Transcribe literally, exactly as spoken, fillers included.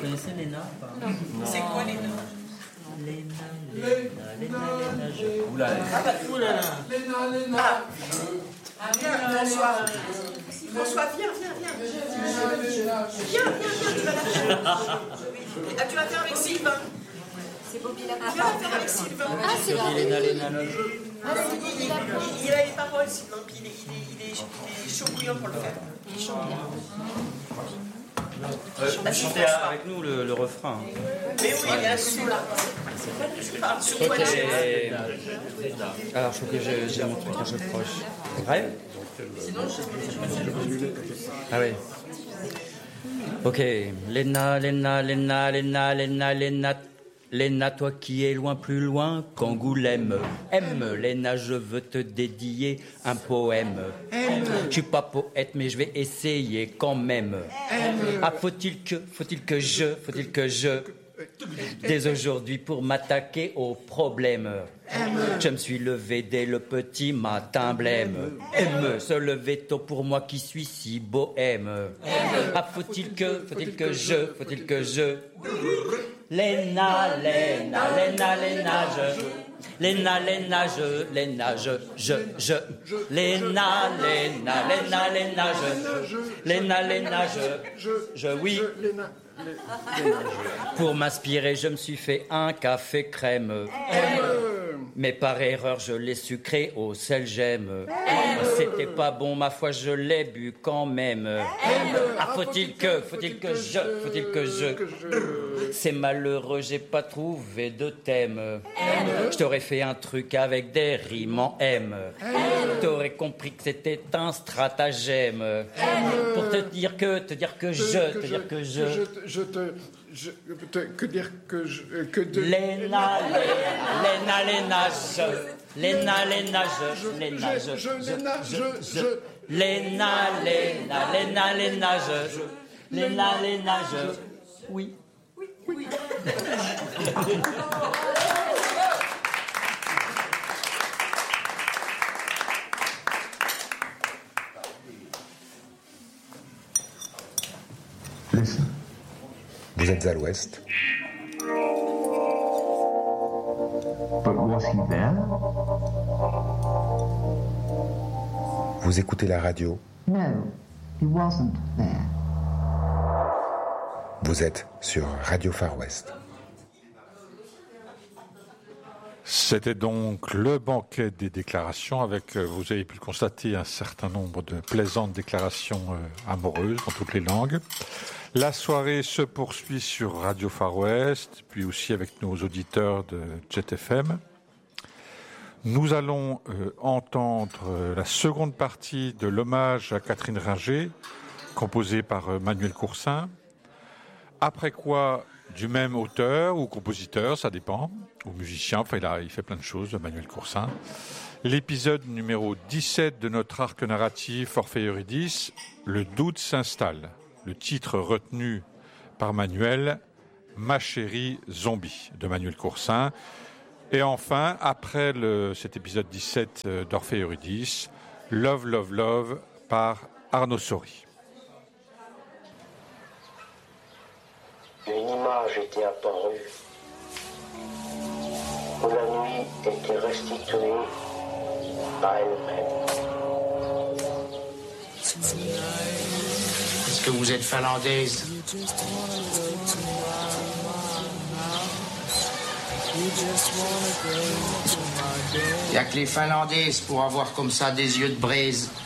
connaissez Léna? Non. C'est quoi Léna? Léna, Léna, Léna, Léna, je... Oulala. Oulala. Léna, Léna. Ah, viens, François. François, viens, viens, viens. Viens, viens, viens, tu vas la faire. Ah, tu vas faire avec Sylvain. C'est Bobby la Tu vas la faire avec Sylvain. Ah, c'est Léna, Léna, Léna. Ah, c'est Bobby la Il a les paroles, Sylvain, puis il est, il est, il est, il est chaud bouillant pour le faire. Il chante bien. Euh, vous chantez avec nous le, le refrain. Mais oui, il y a un sous là. C'est pas du Alors, je crois que j'ai, j'ai mon truc un peu proche. Ouais. Ah oui. Ok. Léna, Léna, Léna, Léna, Léna, Léna. Léna, toi qui es loin, plus loin qu'Angoulême. Aime, Léna, je veux te dédier un poème. Aime. Je suis pas poète, mais je vais essayer quand même. Aime. Ah, faut-il que, faut-il que je, faut-il que je, dès aujourd'hui pour m'attaquer aux problèmes. Aime. Je me suis levé dès le petit matin blême. Aime, se lever tôt pour moi qui suis si bohème. Aime. Ah, faut-il que, faut-il que je, faut-il que je, Léna, Léna, Léna, Léna, je, Léna, Léna, je, Léna, je, je, je, Léna, Léna, Léna, Léna, je, Léna, Léna, je, je, oui. Pour m'inspirer, je me suis fait un café crème. Mais par erreur, je l'ai sucré au sel j'aime. C'était pas bon, ma foi, je l'ai bu quand même. Ah, faut-il que, faut-il que je, faut-il que je... C'est malheureux, j'ai pas trouvé de thème. Je t'aurais fait un truc avec des rimes en M. T'aurais compris que c'était un stratagème. Pour te dire que, te dire que je, te dire que je... Je te... Je, te, que dire que je... Que de... Léna, Léna, Léna, je... Léna, Léna, je... Léna, je... Je, Léna, je... je... Léna, Léna, Léna, Léna, je... Léna, Léna, je... Oui. Oui, oui. Listen. Vous êtes à l'ouest. But was he there? Vous écoutez la radio. No, he wasn't there. Vous êtes sur Radio Far West. C'était donc le banquet des déclarations avec, vous avez pu le constater, un certain nombre de plaisantes déclarations amoureuses dans toutes les langues. La soirée se poursuit sur Radio Far West, puis aussi avec nos auditeurs de Jet F M. Nous allons euh, entendre euh, la seconde partie de l'hommage à Catherine Ringer, composée par euh, Manuel Coursin. Après quoi, du même auteur ou compositeur, ça dépend, ou musicien, enfin il, a, il fait plein de choses, Manuel Coursin. L'épisode numéro dix-sept de notre arc narratif Orphée Eurydice, Le doute s'installe. Le titre retenu par Manuel, Ma chérie zombie, de Manuel Coursin. Et enfin, après le, cet épisode dix-sept d'Orphée Eurydice, Love, Love, Love par Arnaud Sori. Une image était apparue où la nuit était restituée à elle-même. Est-ce que vous êtes finlandaise? Il n'y a que les finlandaises pour avoir comme ça des yeux de braise.